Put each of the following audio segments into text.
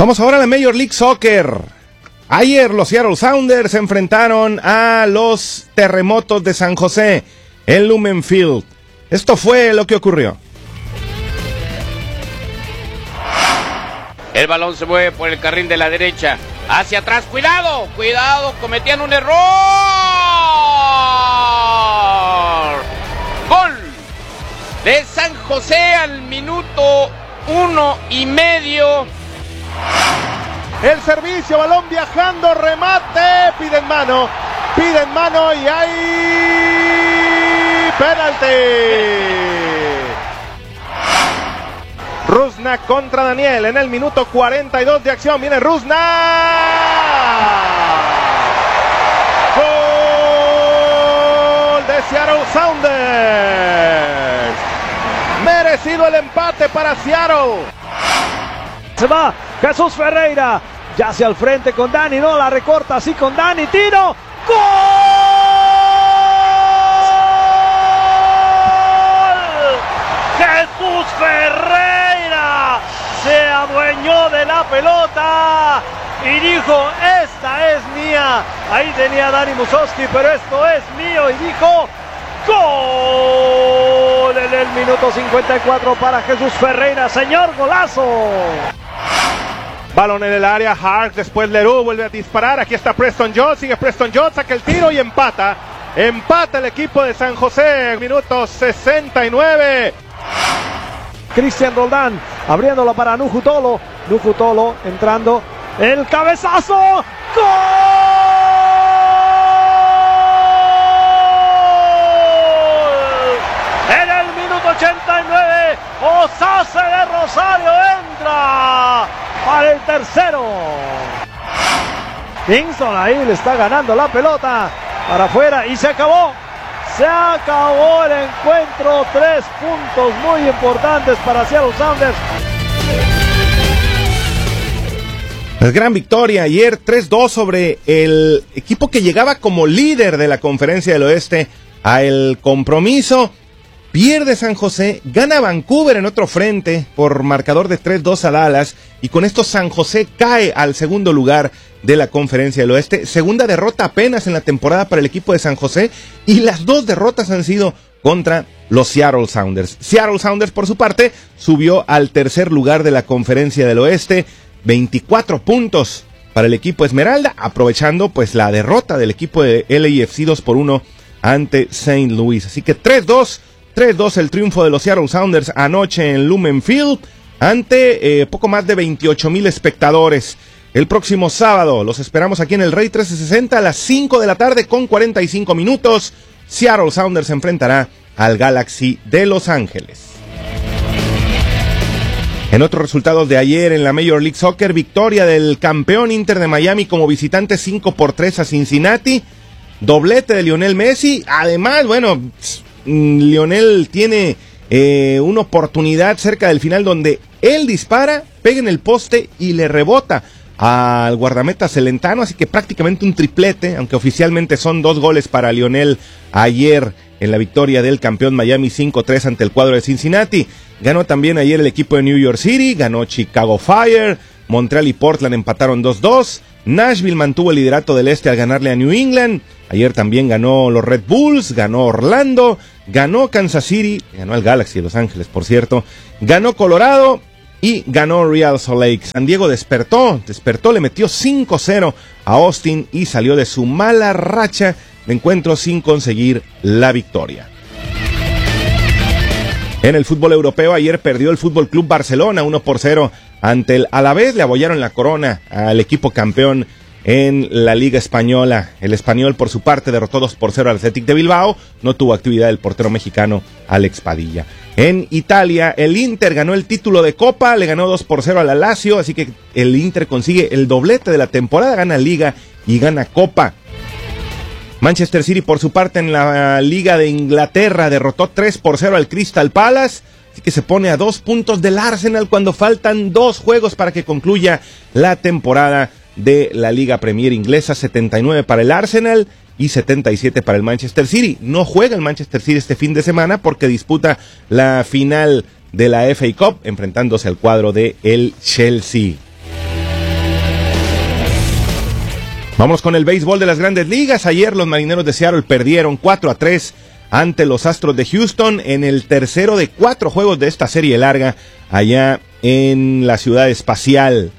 Vamos ahora a la Major League Soccer. Ayer los Seattle Sounders se enfrentaron a los Terremotos de San José en Lumen Field. Esto fue lo que ocurrió. El balón se mueve por el carril de la derecha. Hacia atrás, cuidado, cometían un error. Gol de San José al minuto 1:30. El servicio, balón viajando, remate, piden mano y hay penalti. Rusnak contra Daniel en el minuto 42 de acción. Viene Rusnak. Gol de Seattle Sounders. Merecido el empate para Seattle. Se va Jesús Ferreira. Ya hacia el frente con Dani. No la recorta así con Dani. Tiro. ¡Gol! Jesús Ferreira se adueñó de la pelota y dijo: esta es mía. Ahí tenía Dani Musovski, pero esto es mío, y dijo: gol en el minuto 54 para Jesús Ferreira. Señor, golazo. Balón en el área, Hart, después Leroux vuelve a disparar. Aquí está Preston Jones, sigue Preston Jones, saca el tiro y empata. Empata el equipo de San José, minuto 69. Cristian Roldán abriéndolo para Nuhu Tolo entrando, el cabezazo. ¡Gol! En el minuto 89, Osase de Rosario entra para el tercero. Kingston ahí le está ganando la pelota para afuera y se acabó. Se acabó el encuentro. 3 puntos muy importantes para Seattle Sounders. Pues gran victoria ayer, 3-2 sobre el equipo que llegaba como líder de la Conferencia del Oeste a el compromiso. Pierde San José, gana Vancouver en otro frente por marcador de 3-2 a Dallas, y con esto San José cae al segundo lugar de la Conferencia del Oeste. Segunda derrota apenas en la temporada para el equipo de San José, y las 2 derrotas han sido contra los Seattle Sounders. Seattle Sounders, por su parte, subió al tercer lugar de la Conferencia del Oeste, 24 puntos para el equipo Esmeralda, aprovechando pues la derrota del equipo de LAFC 2-1 ante St. Louis. Así que 3-2 el triunfo de los Seattle Sounders anoche en Lumen Field ante poco más de 28,000 espectadores. El próximo sábado los esperamos aquí en el Rey 1360 a las 5 de la tarde con 45 minutos. Seattle Sounders se enfrentará al Galaxy de Los Ángeles. En otros resultados de ayer en la Major League Soccer, victoria del campeón Inter de Miami como visitante 5-3 a Cincinnati. Doblete de Lionel Messi. Además, bueno, Lionel tiene una oportunidad cerca del final donde él dispara, pega en el poste y le rebota al guardameta Celentano, así que prácticamente un triplete, aunque oficialmente son 2 goles para Lionel ayer en la victoria del campeón Miami 5-3 ante el cuadro de Cincinnati. Ganó también ayer el equipo de New York City, ganó Chicago Fire, Montreal y Portland empataron 2-2, Nashville mantuvo el liderato del este al ganarle a New England. Ayer también ganó los Red Bulls, ganó Orlando, ganó Kansas City, ganó el Galaxy de Los Ángeles, por cierto, ganó Colorado y ganó Real Salt Lake. San Diego despertó, le metió 5-0 a Austin y salió de su mala racha de encuentros sin conseguir la victoria. En el fútbol europeo, ayer perdió el Fútbol Club Barcelona 1-0 ante el Alavés, le abollaron la corona al equipo campeón en la Liga Española. El Español, por su parte, derrotó 2-0 al Athletic de Bilbao. No tuvo actividad el portero mexicano Alex Padilla. En Italia, el Inter ganó el título de Copa, le ganó 2-0 al Lazio, así que el Inter consigue el doblete de la temporada, gana Liga y gana Copa. Manchester City, por su parte, en la Liga de Inglaterra, derrotó 3-0 al Crystal Palace, así que se pone a 2 puntos del Arsenal cuando faltan 2 juegos para que concluya la temporada de la Liga Premier inglesa. 79 para el Arsenal y 77 para el Manchester City. No juega el Manchester City este fin de semana porque disputa la final de la FA Cup enfrentándose al cuadro de el Chelsea. Vamos con el béisbol de las Grandes Ligas. Ayer los Marineros de Seattle perdieron 4-3 ante los Astros de Houston en el tercero de 4 juegos de esta serie larga allá en la Ciudad Espacial.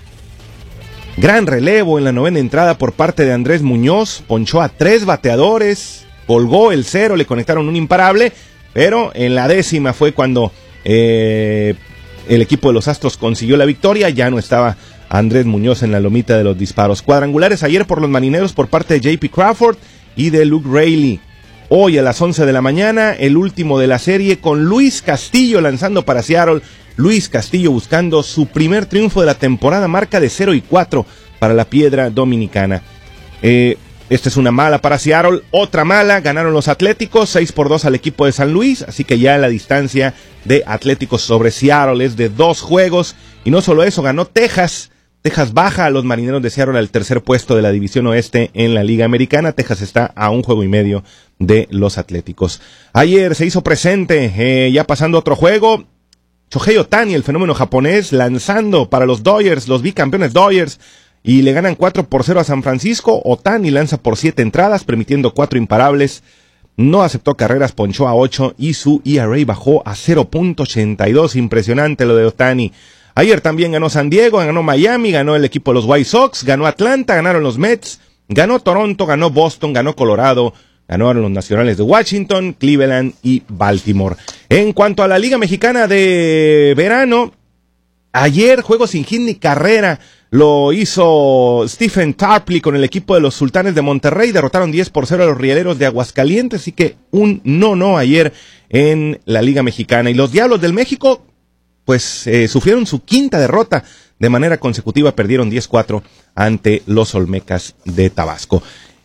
Gran relevo en la 9ª entrada por parte de Andrés Muñoz, ponchó a 3 bateadores, colgó el 0, le conectaron un imparable, pero en la 10ª fue cuando el equipo de los Astros consiguió la victoria. Ya no estaba Andrés Muñoz en la lomita de los disparos. Cuadrangulares ayer por los Marineros por parte de J.P. Crawford y de Luke Raley. Hoy a las 11 de la mañana, el último de la serie con Luis Castillo lanzando para Seattle. Luis Castillo buscando su primer triunfo de la temporada, marca de 0-4 para la Piedra Dominicana. Esta es una mala para Seattle, otra mala, ganaron los Atléticos, 6-2 al equipo de San Luis, así que ya la distancia de Atléticos sobre Seattle es de 2 juegos, y no solo eso, ganó Texas. Texas baja a los Marineros de Seattle al tercer puesto de la División Oeste en la Liga Americana. Texas está a 1 juego y medio de los Atléticos. Ayer se hizo presente, ya pasando a otro juego, Shohei Ohtani, el fenómeno japonés, lanzando para los Dodgers, los bicampeones Dodgers, y le ganan 4-0 a San Francisco. Ohtani lanza por 7 entradas, permitiendo 4 imparables, no aceptó carreras, ponchó a 8 y su ERA bajó a 0.82, impresionante lo de Ohtani. Ayer también ganó San Diego, ganó Miami, ganó el equipo de los White Sox, ganó Atlanta, ganaron los Mets, ganó Toronto, ganó Boston, ganó Colorado, ganaron los Nacionales de Washington, Cleveland y Baltimore. En cuanto a la Liga Mexicana de Verano, ayer juego sin hit ni carrera lo hizo Stephen Tarpley con el equipo de los Sultanes de Monterrey, derrotaron 10-0 a los Rieleros de Aguascalientes, así que un no ayer en la Liga Mexicana. Y los Diablos del México pues sufrieron su 5ª derrota de manera consecutiva, perdieron 10-4 ante los Olmecas de Tabasco.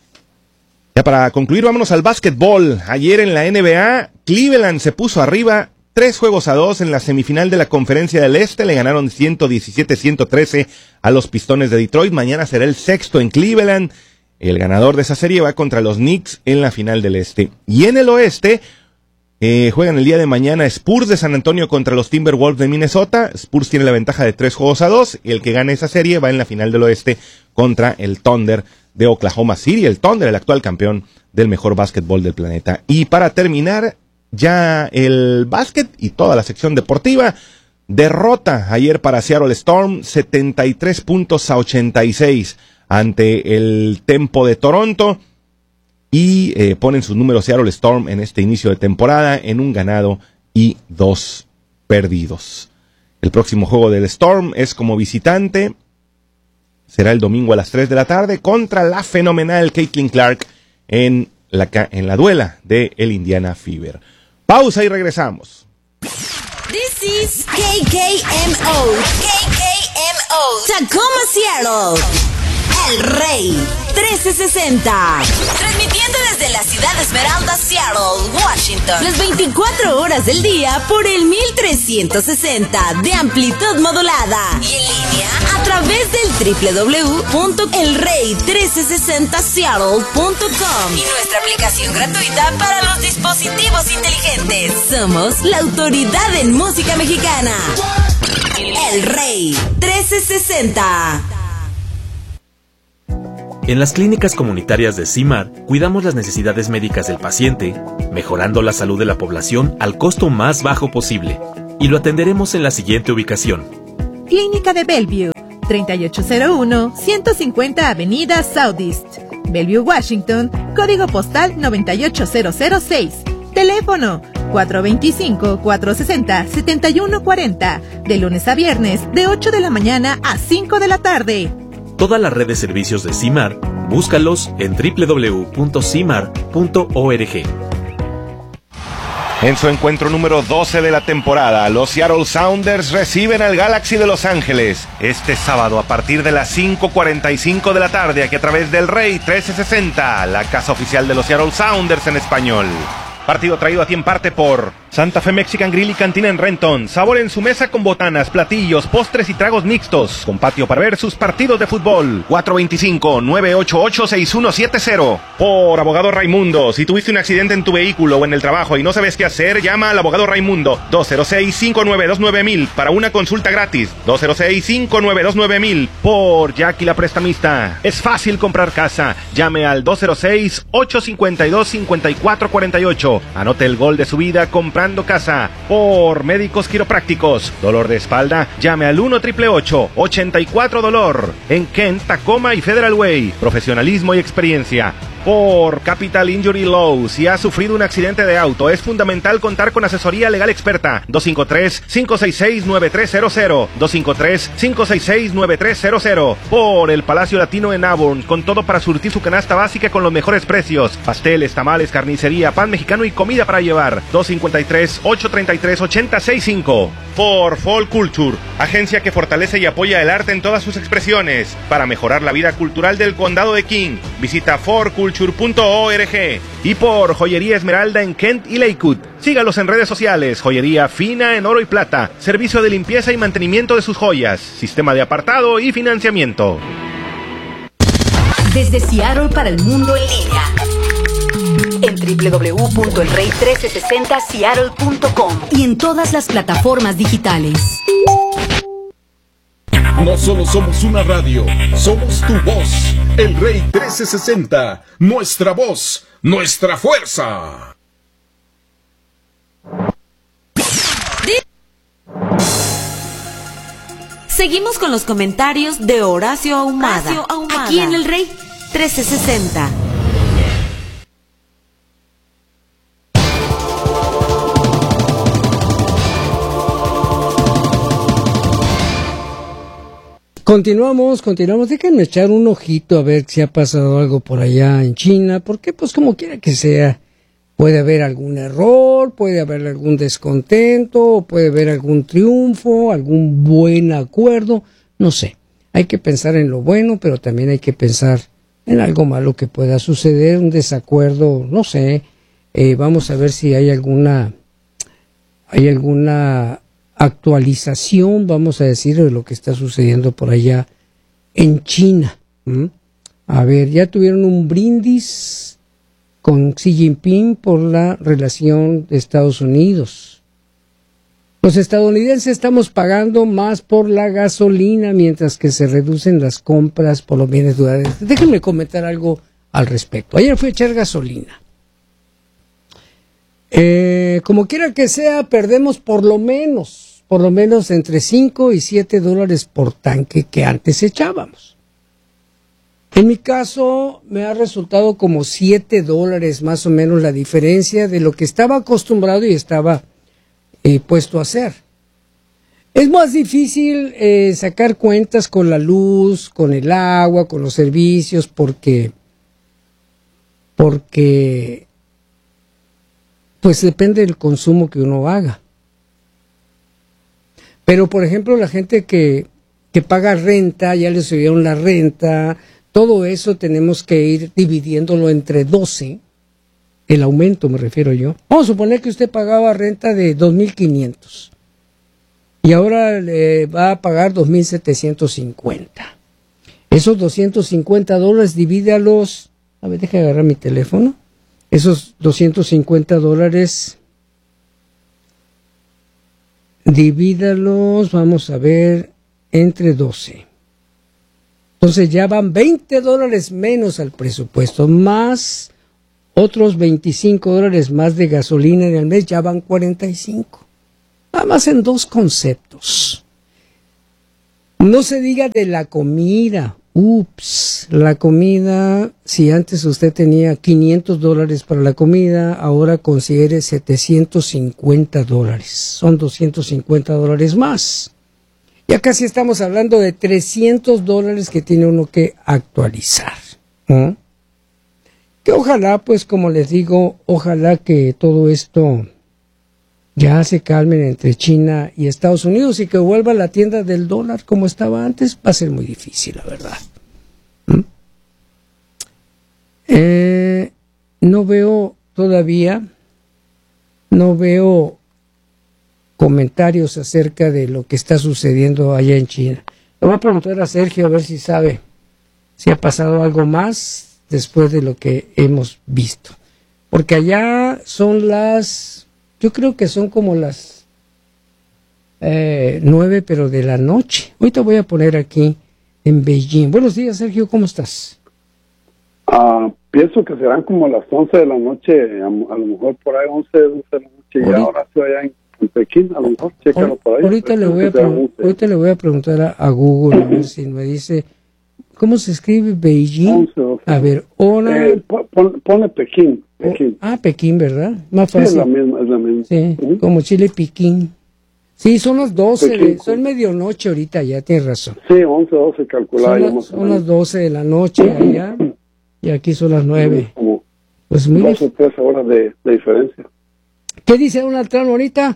Ya para concluir, vámonos al básquetbol. Ayer en la NBA, Cleveland se puso arriba 3-2 en la semifinal de la Conferencia del Este, le ganaron 117-113 a los Pistones de Detroit. Mañana será el 6º en Cleveland. El ganador de esa serie va contra los Knicks en la final del Este. Y en el Oeste, juegan el día de mañana Spurs de San Antonio contra los Timberwolves de Minnesota. Spurs tiene la ventaja de 3-2, y el que gane esa serie va en la final del Oeste contra el Thunder de Oklahoma City. El Thunder, el actual campeón del mejor básquetbol del planeta. Y para terminar, ya el básquet y toda la sección deportiva, derrota ayer para Seattle Storm, 73-86 ante el Tempo de Toronto. Y ponen sus números Seattle Storm en este inicio de temporada en 1 ganado y 2 perdidos. El próximo juego del Storm es como visitante. Será el domingo a las 3 de la tarde contra la fenomenal Caitlin Clark en la duela de el Indiana Fever. Pausa y regresamos. This is KKMO. Tacoma, Seattle. El Rey 1360. Transmitiendo desde la ciudad de Esmeralda, Seattle, Washington. Las 24 horas del día por el 1360 de amplitud modulada. Y en línea a través del www.elrey1360seattle.com. Y nuestra aplicación gratuita para los dispositivos inteligentes. Somos la autoridad en música mexicana. El Rey 1360. En las clínicas comunitarias de CIMAR, cuidamos las necesidades médicas del paciente, mejorando la salud de la población al costo más bajo posible. Y lo atenderemos en la siguiente ubicación. Clínica de Bellevue, 3801 150 Avenida Southeast, Bellevue, Washington, código postal 98006. Teléfono 425-460-7140, de lunes a viernes, de 8 de la mañana a 5 de la tarde. Toda la red de servicios de CIMAR, búscalos en www.cimar.org. En su encuentro número 12 de la temporada, los Seattle Sounders reciben al Galaxy de Los Ángeles este sábado a partir de las 5:45 de la tarde, aquí a través del Rey 1360, la casa oficial de los Seattle Sounders en español. Partido traído a ti en parte por Santa Fe Mexican Grill y Cantina en Renton. Sabor en su mesa con botanas, platillos, postres y tragos mixtos. Con patio para ver sus partidos de fútbol. 425-988-6170. Por Abogado Raimundo. Si tuviste un accidente en tu vehículo o en el trabajo y no sabes qué hacer, llama al Abogado Raimundo. 206-592-9000 para una consulta gratis. 206-592-9000. Por Jackie la Prestamista. Es fácil comprar casa. Llame al 206-852-5448. Anote el gol de su vida comprando casa. Por Médicos Quiroprácticos. Dolor de espalda, llame al 1-888-84-DOLOR. En Kent, Tacoma y Federal Way. Profesionalismo y experiencia. Por Capital Injury Law. Si has sufrido un accidente de auto, es fundamental contar con asesoría legal experta. 253-566-9300. 253-566-9300. Por el Palacio Latino en Auburn, con todo para surtir su canasta básica con los mejores precios. Pasteles, tamales, carnicería, pan mexicano y comida para llevar. 253-833-8065. Por Fall Culture, agencia que fortalece y apoya el arte en todas sus expresiones. Para mejorar la vida cultural del condado de King, visita forculture.org. Y por Joyería Esmeralda en Kent y Lakewood. Sígalos en redes sociales. Joyería fina en oro y plata. Servicio de limpieza y mantenimiento de sus joyas. Sistema de apartado y financiamiento. Desde Seattle para el mundo en línea. En www.elrey1360seattle.com y en todas las plataformas digitales. No solo somos una radio, somos tu voz. El Rey 1360, nuestra voz, nuestra fuerza. Seguimos con los comentarios de Horacio Ahumada, aquí en El Rey 1360. Continuamos, déjenme echar un ojito a ver si ha pasado algo por allá en China, porque pues como quiera que sea, puede haber algún error, puede haber algún descontento, puede haber algún triunfo, algún buen acuerdo, no sé. Hay que pensar en lo bueno, pero también hay que pensar en algo malo que pueda suceder, un desacuerdo, no sé. Vamos a ver si hay alguna actualización, vamos a decir, de lo que está sucediendo por allá en China. A ver, ya tuvieron un brindis con Xi Jinping por la relación de Estados Unidos. Los estadounidenses estamos pagando más por la gasolina mientras que se reducen las compras por los bienes duraderos. Déjenme comentar algo al respecto. Ayer fui a echar gasolina. Como quiera que sea, perdemos por lo menos entre 5 y 7 dólares por tanque que antes echábamos. En mi caso, me ha resultado como 7 dólares más o menos la diferencia de lo que estaba acostumbrado y estaba puesto a hacer. Es más difícil sacar cuentas con la luz, con el agua, con los servicios, porque pues depende del consumo que uno haga. Pero, por ejemplo, la gente que paga renta, ya les subieron la renta, todo eso tenemos que ir dividiéndolo entre 12, el aumento me refiero yo. Vamos a suponer que usted pagaba renta de 2,500 y ahora le va a pagar 2,750. Esos 250 dólares divídalos, a ver, déjame agarrar mi teléfono. Esos 250 dólares, divídalos, vamos a ver, entre 12. Entonces ya van 20 dólares menos al presupuesto, más otros 25 dólares más de gasolina en el mes, ya van 45. Nada más en dos conceptos. No se diga de la comida. La comida, si antes usted tenía 500 dólares para la comida, ahora considere 750 dólares. Son 250 dólares más. Ya casi estamos hablando de 300 dólares que tiene uno que actualizar. Que ojalá, pues como les digo, ojalá que todo esto ya se calmen entre China y Estados Unidos y que vuelva la tienda del dólar como estaba antes. Va a ser muy difícil, la verdad. No veo todavía no veo comentarios acerca de lo que está sucediendo allá en China. Le voy a preguntar a Sergio a ver si sabe si ha pasado algo más después de lo que hemos visto. Porque allá son yo creo que son como las 9, pero de la noche. Ahorita voy a poner aquí en Beijing. Buenos días, Sergio, ¿cómo estás? Pienso que serán como las 11 de la noche, a lo mejor por ahí 11 de la noche, y ahora estoy allá en Pekín, a lo mejor, chécalo por ahí. Ahorita le voy a preguntar a Google, a ver si me dice, ¿cómo se escribe Beijing? 11. A ver, hora... Ponle Pekín. Pekín, ¿verdad? Más fácil. Sí, es la misma. Sí, como Chile, Pekín. Sí, son las 12, son medianoche ahorita, ya tienes razón. Sí, 11, 12 calculada. Son las 12 de la noche allá, y aquí son las 9. Como pues muy 12 o 13 horas de diferencia. ¿Qué dice Donald Trump ahorita?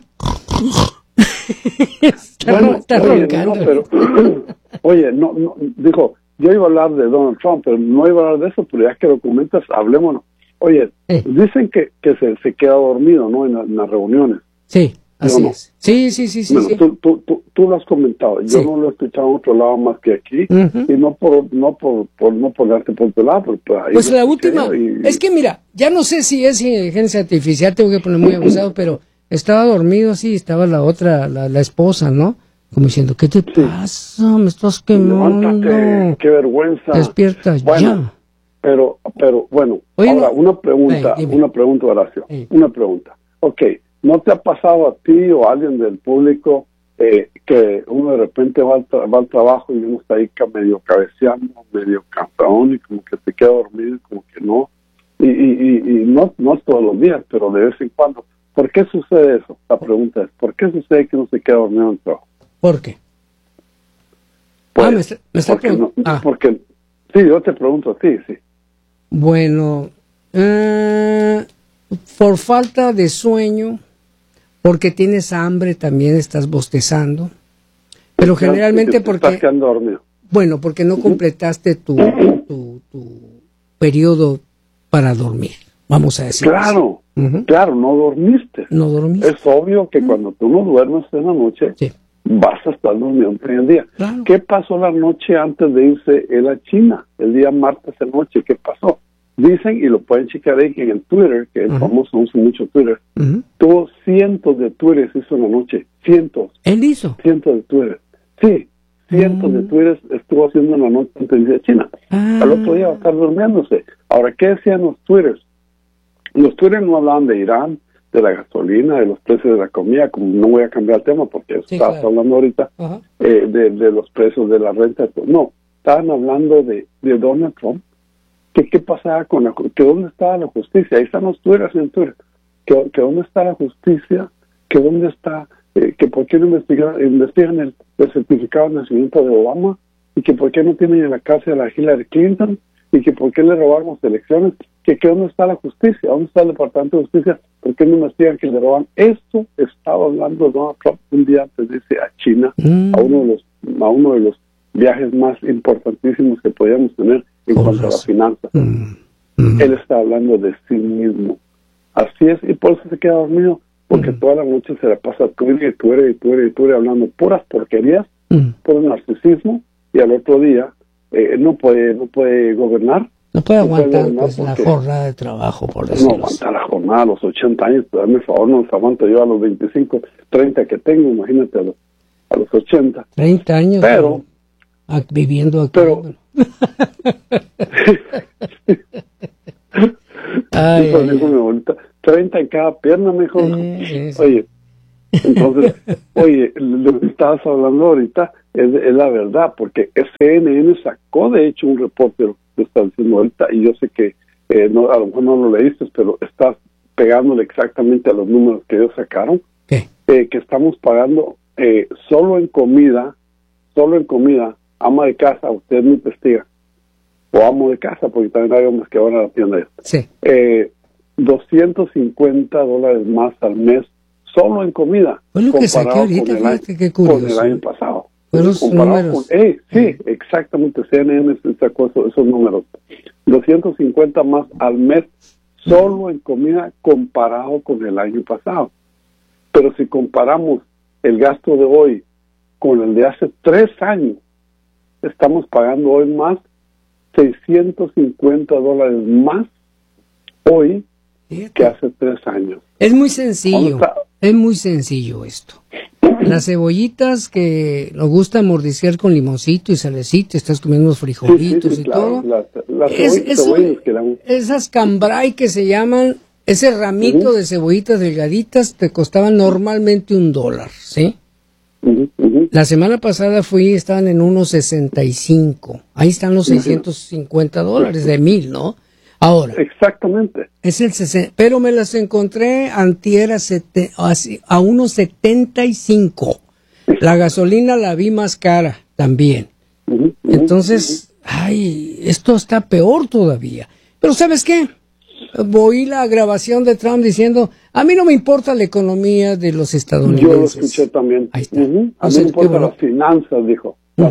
está roncando. Oye, dijo, yo iba a hablar de Donald Trump, pero no iba a hablar de eso, pero ya que lo comentas, hablémonos. Oye, dicen que se queda dormido, ¿no? En las reuniones. Sí, así es. Sí. Bueno, sí. Tú lo has comentado. Yo no lo he escuchado en otro lado más que aquí, y no por darte por tu lado, pero pues la última, es que mira, ya no sé si es inteligencia artificial, tengo que poner muy abusado, pero estaba dormido así, estaba la otra, la esposa, ¿no? Como diciendo, ¿qué te pasa? Me estás quemando. Levántate, qué vergüenza. Despierta ya. Pero bueno, oye, ahora una pregunta, Horacio. Una pregunta. Ok, ¿no te ha pasado a ti o a alguien del público que uno de repente va al trabajo y uno está ahí medio cabeceando, medio cansadón y como que te queda dormido, como que no? Y no todos los días, pero de vez en cuando. ¿Por qué sucede eso? La pregunta es, ¿por qué sucede que uno se queda dormido en el trabajo? ¿Por qué? Pues, porque sí, yo te pregunto a ti, sí. Bueno, por falta de sueño, porque tienes hambre, también estás bostezando, pero generalmente porque... Estás quedando dormido. Bueno, porque no completaste tu periodo para dormir, vamos a decir. Claro, claro, no dormiste. No dormiste. Es obvio que cuando tú no duermes en la noche, vas a estar durmiendo en el día. Claro. ¿Qué pasó la noche antes de irse él a China? El día martes de noche, ¿qué pasó? Dicen, y lo pueden checar ahí, que en el Twitter, que es famoso, usa mucho Twitter, tuvo cientos de tweets hizo en la noche. Cientos. ¿Él hizo? Cientos de tweets. Sí, cientos de tweets estuvo haciendo en la noche antes de irse a China. Al otro día va a estar durmiéndose. Ahora, ¿qué decían los tweets? Los tweets no hablaban de Irán, de la gasolina, de los precios de la comida, como no voy a cambiar el tema porque estabas hablando ahorita de los precios de la renta. No, estaban hablando de Donald Trump. ¿Qué pasaba con que dónde estaba la justicia? Ahí están los tweets en Twitter. Que dónde está la justicia, que dónde está, que por qué no investigan el certificado de nacimiento de Obama, y que por qué no tienen en la cárcel a Hillary Clinton, y que por qué le robaron las elecciones, que dónde está la justicia, dónde está el Departamento de Justicia, por qué no investigan que le roban. Esto estaba hablando Donald Trump un día antes de irse a China, a uno de los viajes más importantísimos que podíamos tener en cuanto a la finanza. Él está hablando de sí mismo. Así es, y por eso se queda dormido, porque toda la noche se la pasa Twitter hablando puras porquerías, puro narcisismo, y al otro día no puede gobernar. No puede aguantar la jornada de trabajo, por decirlo. No aguanta la jornada a los 80 años, dame el favor, no los aguanto yo a los 25, 30 que tengo, imagínate a los 80. 30 años. Pero viviendo aquí. Pero 30 en cada pierna, mejor. Oye, entonces, lo que estabas hablando ahorita es la verdad, porque CNN sacó de hecho un reporte de lo que estás diciendo ahorita, y yo sé que a lo mejor no lo leíste, pero estás pegándole exactamente a los números que ellos sacaron. Que estamos pagando solo en comida, ama de casa, usted me investiga, o amo de casa, porque también hay hombres que van a la tienda esta. Sí. $250 más al mes solo en comida. Fue lo que saqué ahorita, fíjate qué curioso. Con el año pasado. Los números. Sí, exactamente, CNN sacó esos números. 250 más al mes solo en comida comparado con el año pasado. Pero si comparamos el gasto de hoy con el de hace 3 años, estamos pagando hoy más, $650 más hoy que hace 3 años. Es muy sencillo, esto. Las cebollitas que nos gusta mordisquear con limoncito y salecito, estás comiendo unos frijolitos claro, todo. Cebollas que esas cambray que se llaman, ese ramito de cebollitas delgaditas te costaban normalmente $1, ¿sí? La semana pasada estaban en $1.65. Ahí están los $650 de 1,000, ¿no? Ahora. Exactamente. Es el 60, pero me las encontré antier a 1.75. La gasolina la vi más cara también. Entonces, esto está peor todavía. Pero ¿sabes qué? Oí la grabación de Trump diciendo, a mí no me importa la economía de los estadounidenses. Yo lo escuché también. Ahí está. A mí me importan las finanzas, dijo. Las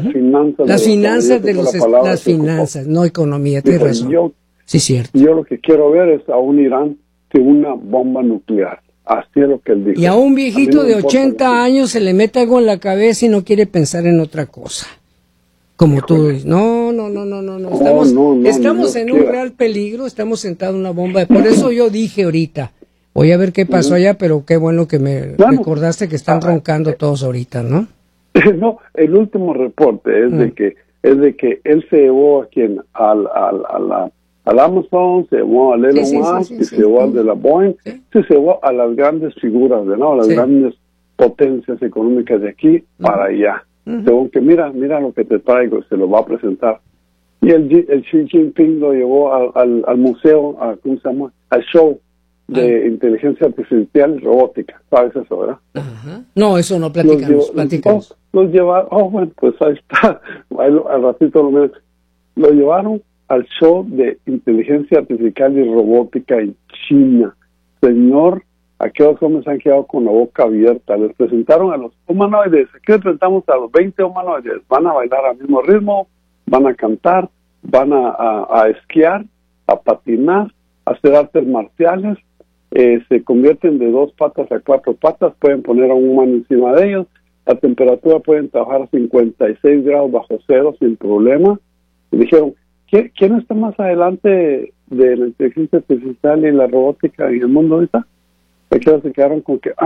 finanzas, no economía, tienes razón. Sí, cierto. Yo lo que quiero ver es a un Irán sin una bomba nuclear. Así es lo que él dijo. Y a un viejito de 80 años se le mete algo en la cabeza y no quiere pensar en otra cosa. Como tú dices, no. Estamos en un real peligro, estamos sentados en una bomba. Por eso yo dije ahorita, voy a ver qué pasó allá, pero qué bueno que me recordaste que están roncando todos ahorita, ¿no? No, el último reporte es de que él se llevó a quien al Amazon, se llevó al Elon Musk, se llevó al de la Boeing, se llevó a las grandes figuras, las grandes potencias económicas de aquí para allá. Según que mira lo que te traigo, se lo va a presentar. Y el Xi Jinping lo llevó al museo, ¿cómo se llama? Al show de inteligencia artificial y robótica. ¿Sabes eso, verdad? No, eso no platicamos. Los llevaron, bueno, pues ahí está. Al ratito lo llevaron al show de inteligencia artificial y robótica en China. Señor, aquellos hombres han quedado con la boca abierta. Les presentaron a los humanoides. Aquí les presentamos a los 20 humanoides. Van a bailar al mismo ritmo, van a cantar, van a esquiar, a patinar, a hacer artes marciales. Se convierten de 2 patas a 4 patas. Pueden poner a un humano encima de ellos. La temperatura pueden trabajar a 56 grados bajo cero sin problema. Y dijeron, ¿quién está más adelante de la inteligencia artificial y la robótica en el mundo ahorita? Aquellos se quedaron con que,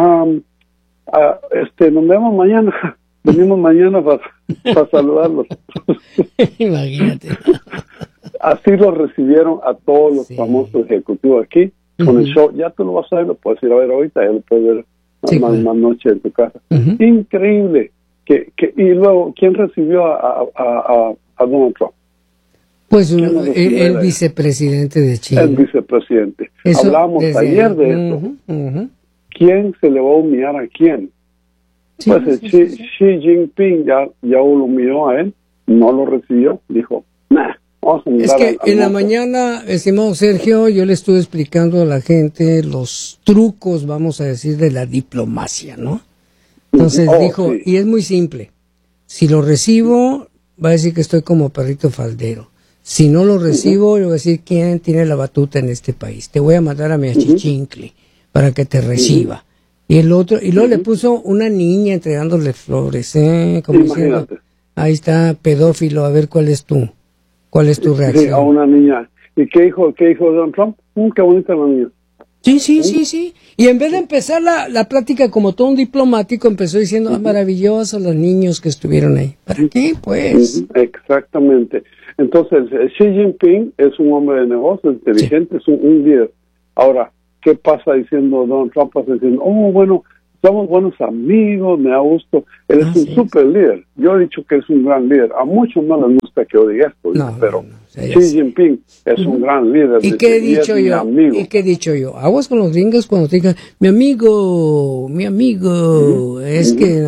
nos vemos mañana. Venimos mañana para saludarlos. Imagínate. Así los recibieron a todos los famosos ejecutivos aquí, con el show. Ya tú lo vas a ver, lo puedes ir a ver ahorita, ya lo puedes ver más noche en tu casa. Increíble. Y luego, ¿quién recibió a Donald Trump? Pues el vicepresidente de China. El vicepresidente. Hablábamos ayer de eso. ¿Quién se le va a humillar a quién? Sí, pues Xi Jinping ya lo humilló a él, no lo recibió, dijo, vamos a mirar. Es que en la mañana, estimado Sergio, yo le estuve explicando a la gente los trucos, vamos a decir, de la diplomacia, ¿no? Entonces dijo, y es muy simple, si lo recibo, va a decir que estoy como perrito faldero. Si no lo recibo, le voy a decir quién tiene la batuta en este país. Te voy a mandar a mi achichincle para que te reciba. Y luego le puso una niña entregándole flores, como diciendo, ahí está, pedófilo, a ver cuál es tu reacción. Sí, a una niña. ¿Y qué dijo Donald Trump? Qué bonita la niña. Sí. Y en vez de empezar la plática como todo un diplomático, empezó diciendo, maravillosos los niños que estuvieron ahí. ¿Para qué, pues? Exactamente. Entonces, Xi Jinping es un hombre de negocios, inteligente, es un líder. Ahora, ¿qué pasa diciendo Donald Trump? Pasa diciendo, bueno, somos buenos amigos, me da gusto. Él es un super líder. Yo he dicho que es un gran líder. A muchos no les gusta que yo diga esto, pero Xi Jinping es un gran líder. ¿Y qué he dicho yo? ¿Y qué he dicho yo? Aguas con los gringos cuando te digan, mi amigo, es que,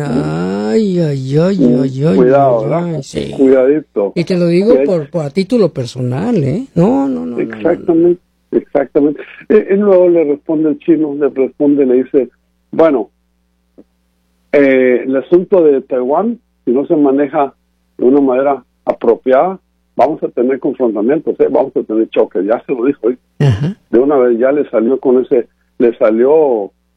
cuidado, ¿verdad? Sí. Cuidadito. Y te lo digo por a título personal, ¿eh? No. Exactamente. Y luego le responde el chino, le dice, bueno, el asunto de Taiwán, si no se maneja de una manera apropiada, vamos a tener confrontamientos, vamos a tener choques, ya se lo dijo. De una vez ya le salió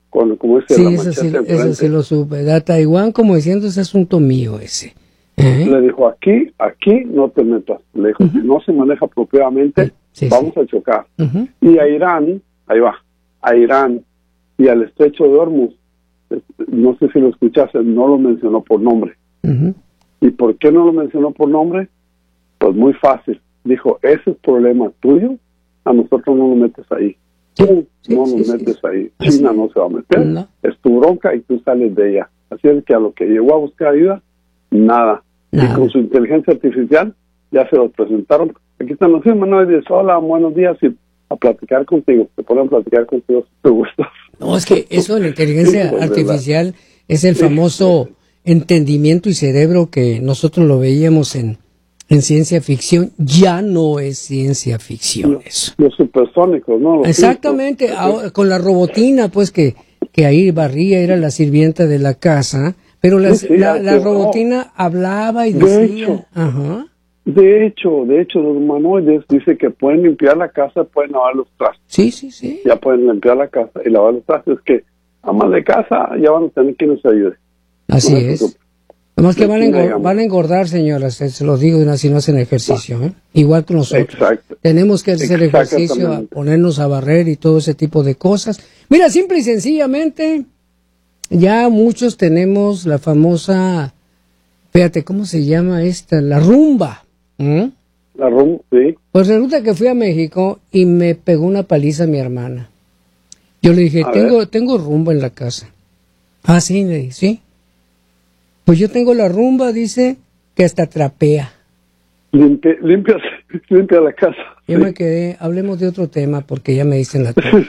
como ese Sí, la eso machete sí lo supe. Da Taiwán como diciendo, ese asunto mío ese. Le dijo, aquí no te metas. Le dijo, si no se maneja apropiadamente, vamos a chocar. Y a Irán, ahí va, a Irán y al estrecho de Hormuz, no sé si lo escuchaste, no lo mencionó por nombre. ¿Y por qué no lo mencionó por nombre? Pues muy fácil. Dijo, ese es problema tuyo, a nosotros no lo metes ahí. Tú no lo metes ahí. China no se va a meter. No. Es tu bronca y tú sales de ella. Así es que a lo que llegó a buscar ayuda, nada. Y con su inteligencia artificial ya se los presentaron. Aquí están los humanoides. Hola, buenos días. Y a platicar contigo. Te ponen a platicar contigo si te gusta. No, es que eso de la inteligencia artificial es el famoso entendimiento y cerebro que nosotros lo veíamos en ciencia ficción. Ya no es ciencia ficción eso. Los supersónicos, ¿no? Los exactamente. Ahora, con la robotina, pues que ahí barría, era la sirvienta de la casa, pero la robotina hablaba y decía... De hecho, los humanoides dice que pueden limpiar la casa, pueden lavar los trastes. Sí. Ya pueden limpiar la casa y lavar los trastes. Que amas de casa ya van a tener quien nos ayude. Así es. Además que van a engordar, señoras, se los digo, si no hacen ejercicio, ¿eh? Igual que nosotros. Exacto. Tenemos que hacer ejercicio, a ponernos a barrer y todo ese tipo de cosas. Mira, simple y sencillamente, ya muchos tenemos la famosa, fíjate, ¿cómo se llama esta? La rumba. La rumba, sí. Pues resulta que fui a México y me pegó una paliza mi hermana. Yo le dije, tengo rumba en la casa. Ah, sí, le dije, sí. Pues yo tengo la rumba, dice, que hasta trapea. Limpia la casa. Yo me quedé, hablemos de otro tema porque ya me dicen la torre.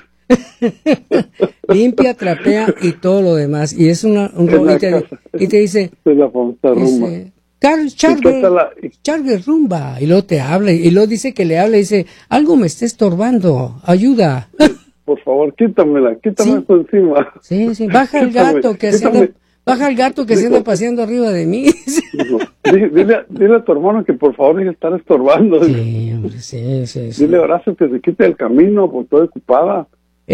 Limpia, trapea y todo lo demás. Y es un y te dice, es la famosa rumba. Charlie rumba. Y luego te habla, y luego dice que le habla y dice, algo me está estorbando, ayuda. Por favor, quítame esto encima. Sí, baja el gato que se anda paseando arriba de mí. Dile a tu hermano que por favor deje de estar estorbando. Sí, hombre, sí. Dile, Horacio, que se quite el camino, porque estoy ocupada.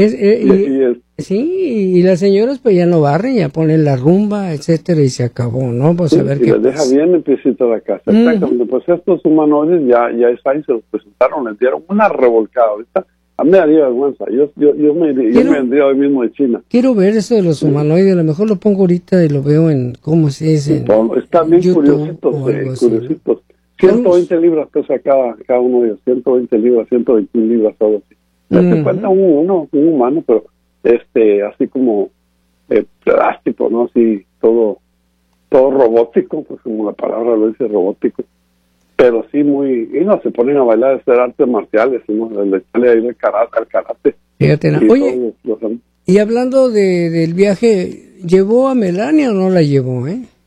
Y las señoras pues ya no barren, ya ponen la rumba, etcétera, y se acabó, ¿no? Pues a ver qué les deja bien limpiecita la casa. Exactamente, pues estos humanoides ya ahí se los presentaron, les dieron una revolcada. Ahorita a mí me daría vergüenza, yo me vendría hoy mismo de China. Quiero ver eso de los humanoides, a lo mejor lo pongo ahorita y lo veo en, ¿cómo se dice? Está bien curiositos. 120 libras pesa cada uno de ellos, 120 libras, 121 libras, todo así. Se cuenta un humano, pero así como plástico, ¿no? Así todo robótico, pues como la palabra lo dice, robótico. Pero sí se ponen a bailar, a hacer artes marciales, ¿no? Le echarle ahí al karate. Fíjate, oye, y hablando del viaje, ¿llevó a Melania o no la llevó,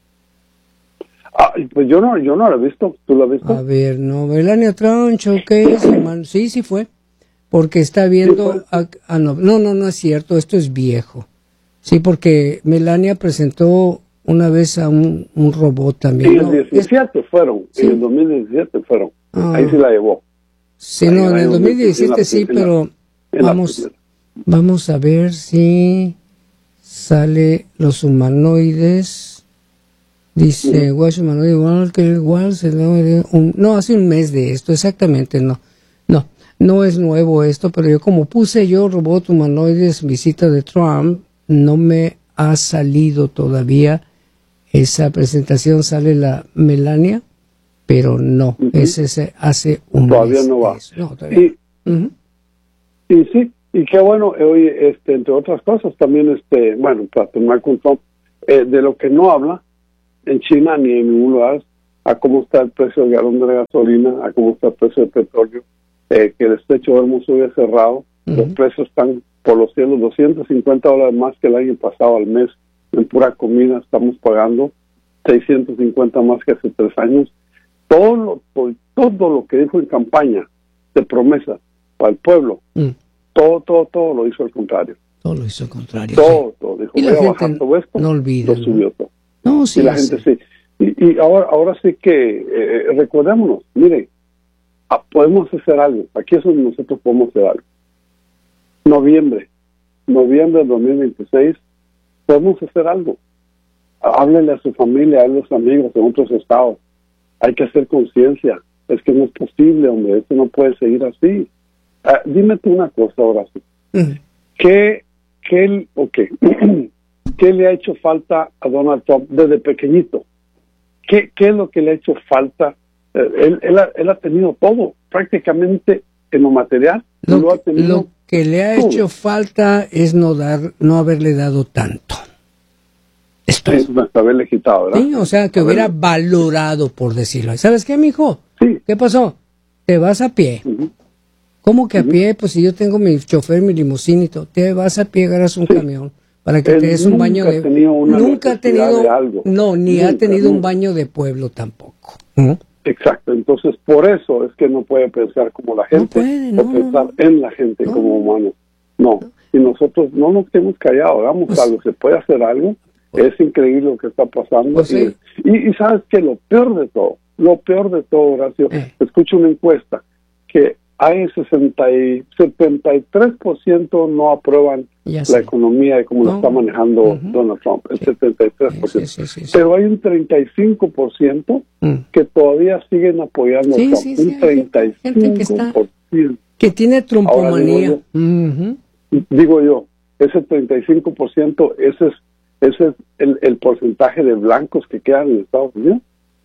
Pues yo no la he visto, ¿tú la has visto? A ver, no, Melania Troncho, ¿qué es, hermano? Sí fue. Porque está viendo... No es cierto, esto es viejo. Sí, porque Melania presentó una vez a un robot también. En el 2017 fueron. Ahí sí la llevó. Sí, en el 2017 sí, pero vamos a ver si sale los humanoides. Dice, Watch Humanoid igual que igual no, hace un mes de esto, exactamente, no es nuevo esto, pero yo como puse robot humanoides visita de Trump, no me ha salido todavía esa presentación, sale la Melania, pero no, ese hace un todavía mes. No va. No, todavía. Y sí, y qué bueno, hoy, entre otras cosas, también, para terminar con Trump, de lo que no habla en China ni en ningún lugar, a cómo está el precio del galón de la gasolina, a cómo está el precio del petróleo, que el estrecho de Hormuz había cerrado, los precios están por los cielos, $250 más que el año pasado al mes, en pura comida estamos pagando, 650 más que hace 3 años. Todo lo que dijo en campaña de promesa para el pueblo, todo lo hizo al contrario. Todo lo hizo al contrario. Todo. Dijo, y voy a bajar todo esto, no olvida, lo subió todo. No, sí, y la gente sí. Y ahora sí que, recordémonos, mire, podemos hacer algo. Aquí nosotros podemos hacer algo. Noviembre, noviembre de 2026, podemos hacer algo. Háblele a su familia, a los amigos en otros estados. Hay que hacer conciencia. Es que no es posible, hombre. Esto no puede seguir así. Dime tú una cosa, Horacio. ¿Qué le ha hecho falta a Donald Trump desde pequeñito? ¿Qué es lo que le ha hecho falta? Él ha tenido todo, prácticamente en lo material. Lo que le ha hecho falta es no haberle dado tanto. Esto es haberle quitado, ¿verdad? Sí, o sea, que hubiera valorado, por decirlo. ¿Sabes qué, mijo? Sí. ¿Qué pasó? Te vas a pie. ¿Cómo que a pie? Pues si yo tengo mi chofer, mi limusina y todo, te vas a pie, agarras un camión para que te des un baño de... Nunca ha tenido algo. No, ni ha tenido un baño de pueblo tampoco. Exacto, entonces por eso es que no puede pensar como la gente, o pensar en la gente como humano. No, y nosotros no nos quedemos callados, hagamos algo, se puede hacer algo. Es increíble lo que está pasando. Y sabes que lo peor de todo, Horacio, escucho una encuesta que hay 73% no aprueban la economía y cómo la está manejando Donald Trump, el 73%. Sí. Pero hay un 35% que todavía siguen apoyando a Trump. Un 35%. Que tiene trumpomanía. Digo yo, ese 35%, ese es el porcentaje de blancos que quedan en Estados Unidos.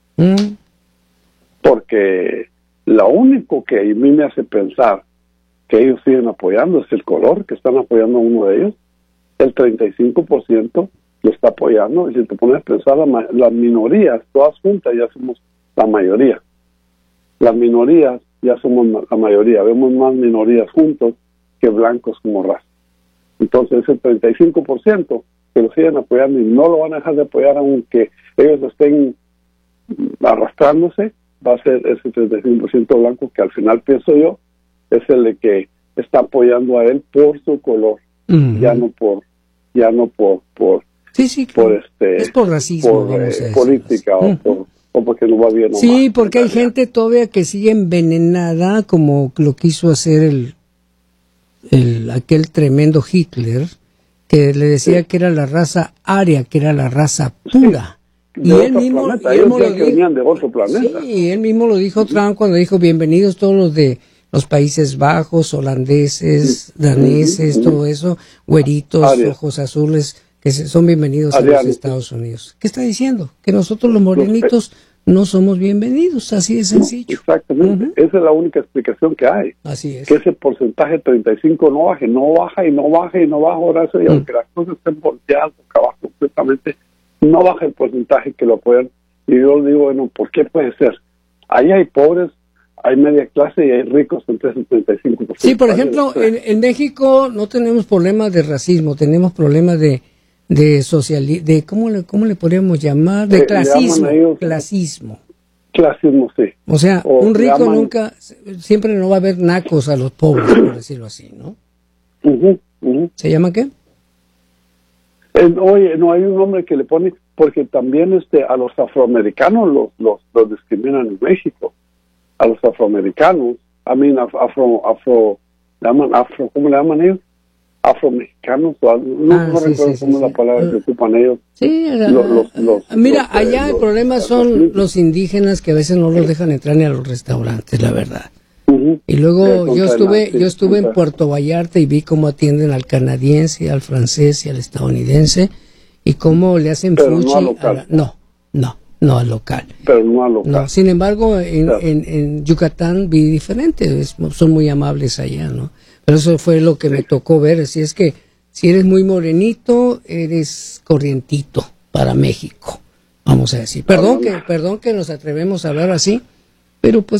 Porque lo único que a mí me hace pensar que ellos siguen apoyando es el color, que están apoyando a uno de ellos. El 35% lo está apoyando, y si te pones a pensar, las minorías, todas juntas, ya somos la mayoría. Las minorías ya somos la mayoría. Vemos más minorías juntos que blancos como raza. Entonces, ese 35% que lo siguen apoyando y no lo van a dejar de apoyar aunque ellos estén arrastrándose, va a ser ese 35% blanco que al final, pienso yo, es el que está apoyando a él por su color, ya no por es por racismo, política o porque no va bien. Sí, porque hay gente todavía que sigue envenenada, como lo quiso hacer aquel tremendo Hitler, que le decía que era la raza aria, que era la raza pura. Y él mismo lo dijo, de otro planeta. Sí, él mismo lo dijo Trump cuando dijo bienvenidos todos los de los Países Bajos, holandeses, daneses, todo eso, güeritos, ojos azules, que son bienvenidos a los Estados Unidos. ¿Qué está diciendo? Que nosotros los morenitos no somos bienvenidos, así de sencillo. Exactamente, esa es la única explicación que hay. Así es. Que ese porcentaje 35 no baje, Horacio, y aunque las cosas estén volteadas boca abajo completamente, no baja el porcentaje que lo apoyan. Y yo digo, bueno, ¿por qué puede ser? Ahí hay pobres, hay media clase y hay ricos entre ese 35%. Sí, por ejemplo, en México no tenemos problemas de racismo, tenemos problemas de ¿cómo le podríamos llamar? De clasismo. Clasismo, sí. O sea, un rico siempre no va a ver nacos a los pobres, por decirlo así, ¿no? ¿Se llama qué? Oye, no hay un nombre que le pone, porque también a los afroamericanos los discriminan en México. A los afroamericanos, ¿cómo le llaman ellos? Afromexicanos, no recuerdo cómo es la palabra que ocupan ellos. Sí, mira, allá el problema son los indígenas, que a veces no los dejan entrar ni a los restaurantes, la verdad. Y luego yo estuve en Puerto Vallarta y vi cómo atienden al canadiense, al francés y al estadounidense, y cómo le hacen fuchi. No al local. Pero no al local. No, sin embargo, en Yucatán vi diferente, son muy amables allá, ¿no? Pero eso fue lo que me tocó ver. Así es que si eres muy morenito, eres corrientito para México, vamos a decir. Perdón que nos atrevemos a hablar así, pero pues